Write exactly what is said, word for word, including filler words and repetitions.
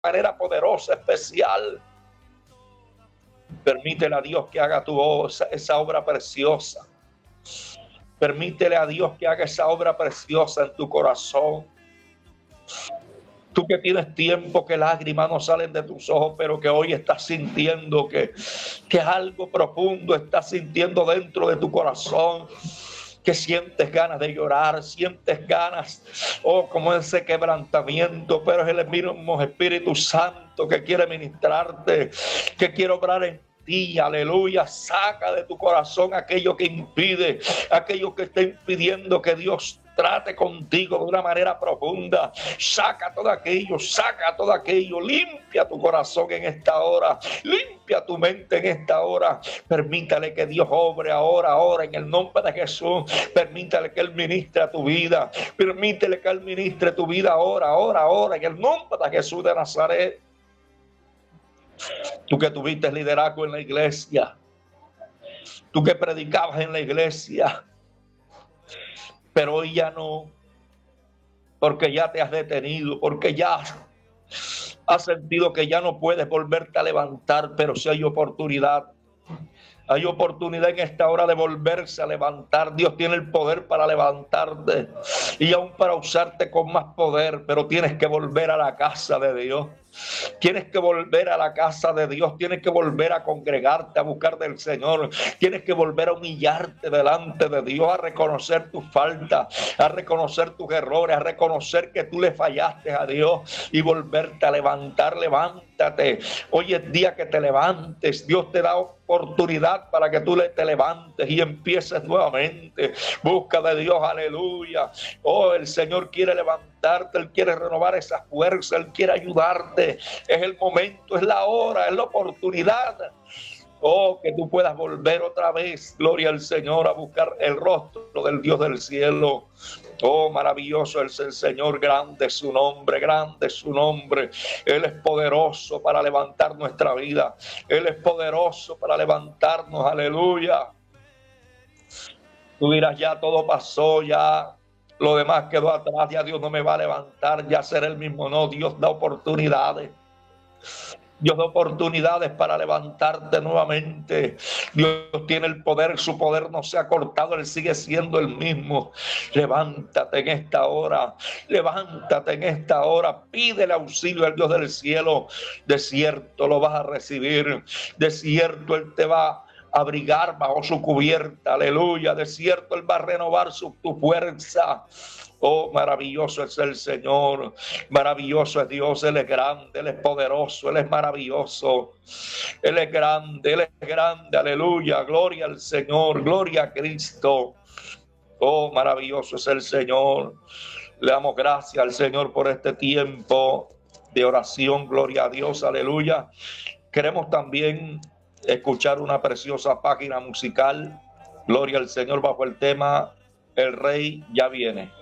manera poderosa, especial. Permítele a Dios que haga tu esa, esa obra preciosa. Permítele a Dios que haga esa obra preciosa en tu corazón. Tú que tienes tiempo que lágrimas no salen de tus ojos, pero que hoy estás sintiendo que, que algo profundo estás sintiendo dentro de tu corazón, que sientes ganas de llorar, sientes ganas, oh, como ese quebrantamiento, pero es el mismo Espíritu Santo que quiere ministrarte, que quiere obrar en ti, aleluya. Saca de tu corazón aquello que impide, aquello que está impidiendo que Dios trate contigo de una manera profunda. Saca todo aquello, saca todo aquello, limpia tu corazón en esta hora, limpia tu mente en esta hora. Permítale que Dios obre ahora, ahora, en el nombre de Jesús. Permítale que Él ministre a tu vida, permítele que Él ministre tu vida ahora, ahora, ahora, en el nombre de Jesús de Nazaret. Tú que tuviste liderazgo en la iglesia, tú que predicabas en la iglesia, pero hoy ya no, porque ya te has detenido, porque ya has sentido que ya no puedes volverte a levantar, pero si hay oportunidad. Hay oportunidad en esta hora de volverse a levantar. Dios tiene el poder para levantarte y aún para usarte con más poder, pero tienes que volver a la casa de Dios. Tienes que volver a la casa de Dios, tienes que volver a congregarte, a buscar del Señor, tienes que volver a humillarte delante de Dios, a reconocer tus faltas, a reconocer tus errores, a reconocer que tú le fallaste a Dios y volverte a levantar. Levántate, hoy es día que te levantes. Dios te da oportunidad para que tú te levantes y empieces nuevamente. Busca de Dios, aleluya. Oh, el Señor quiere levantarte, Él quiere renovar esa fuerza, Él quiere ayudarte. Es el momento, es la hora, es la oportunidad. Oh, que tú puedas volver otra vez, gloria al Señor, a buscar el rostro del Dios del cielo. Oh, maravilloso es el Señor, grande es su nombre, grande es su nombre. Él es poderoso para levantar nuestra vida. Él es poderoso para levantarnos, aleluya. Tú dirás, ya todo pasó, ya lo demás quedó atrás, ya Dios no me va a levantar, ya será el mismo. No, Dios da oportunidades. Dios da oportunidades para levantarte nuevamente. Dios tiene el poder, su poder no se ha cortado, Él sigue siendo el mismo. Levántate en esta hora, levántate en esta hora, pídele auxilio al Dios del cielo. De cierto lo vas a recibir, de cierto Él te va abrigar bajo su cubierta, aleluya. De cierto Él va a renovar su, tu fuerza. Oh, maravilloso es el Señor, maravilloso es Dios. Él es grande, Él es poderoso, Él es maravilloso, Él es grande, Él es grande, aleluya. Gloria al Señor, gloria a Cristo. Oh, maravilloso es el Señor. Le damos gracias al Señor por este tiempo de oración, gloria a Dios, aleluya. Queremos también escuchar una preciosa página musical, gloria al Señor, bajo el tema El Rey ya viene.